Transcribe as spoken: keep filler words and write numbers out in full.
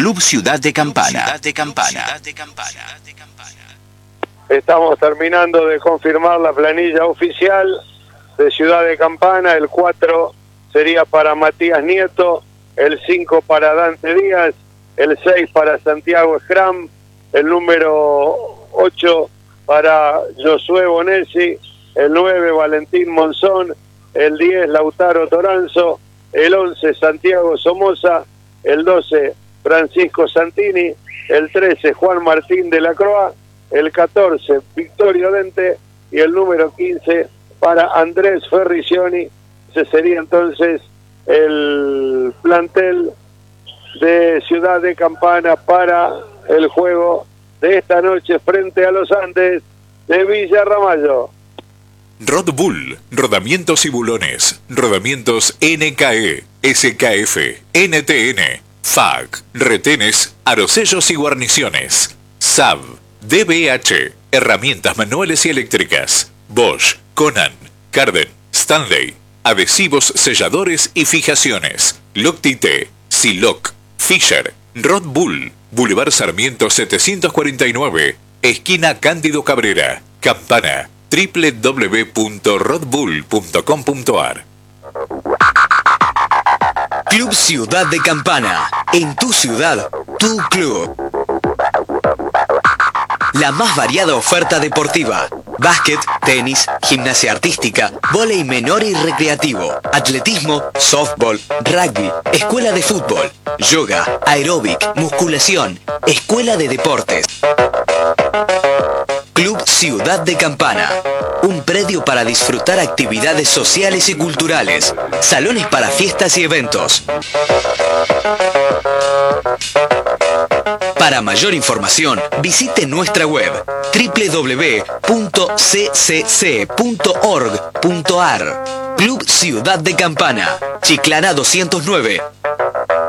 Club Ciudad de Campana. Ciudad de Campana. Estamos terminando de confirmar la planilla oficial de Ciudad de Campana. El cuatro sería para Matías Nieto, el cinco para Dante Díaz, el seis para Santiago Scram, el número ocho para Josué Bonesi, el nueve Valentín Monzón, el diez Lautaro Toranzo, el once Santiago Somoza, el doce Francisco Santini, el trece Juan Martín de la Croa, el catorce Victorio Dente y el número quince para Andrés Ferricioni. Ese sería entonces el plantel de Ciudad de Campana para el juego de esta noche frente a los Andes de Villa Ramallo. Rod Bull, rodamientos y bulones, rodamientos N K E, S K F, N T N, F A C, retenes, arosellos y guarniciones, S A B, D B H, herramientas manuales y eléctricas, Bosch, Conan, Carden, Stanley, adhesivos, selladores y fijaciones, Loctite, Siloc, Fisher, Rod Bull, Boulevard Sarmiento setecientos cuarenta y nueve, esquina Cándido Cabrera, Campana, doble u doble u doble u punto rod bull punto com punto a r. Club Ciudad de Campana. En tu ciudad, tu club. La más variada oferta deportiva. Básquet, tenis, gimnasia artística, vóley menor y recreativo, atletismo, softball, rugby, escuela de fútbol, yoga, aeróbic, musculación, escuela de deportes. Club Ciudad de Campana. Un predio para disfrutar actividades sociales y culturales. Salones para fiestas y eventos. Para mayor información, visite nuestra web doble u doble u doble u punto c c c punto org punto a r. Club Ciudad de Campana, Chiclana doscientos nueve.